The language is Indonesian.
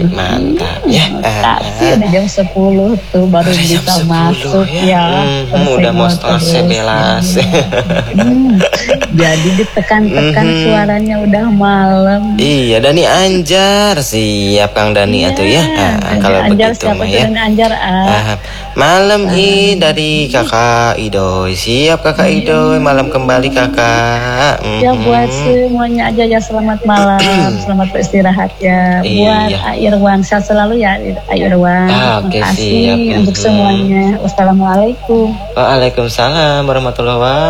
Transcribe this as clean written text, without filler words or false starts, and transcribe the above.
Mantap ya. Tapi udah jam 10 tuh baru Udah jam bisa 10 masuk ya. ya. Udah mau setengah Terus. 11. Jadi ditekan-tekan suaranya udah malam. Iya, Dani Anjar. Siap Kang Dani atuh ya. Kalau Anjar, begitu siapa mah tuh ya. Dani Anjar? Malam ini dari Kakak Idoy. Siap Kakak Idoy, malam kembali Kakak. Ya buat semuanya aja ya, selamat malam, selamat beristirahat ya. Buat Irwan, sehat selalu ya Irwan. Oke, Terima kasih siap. untuk semuanya. Wassalamualaikum. Waalaikumsalam warahmatullahi wabarakatuh.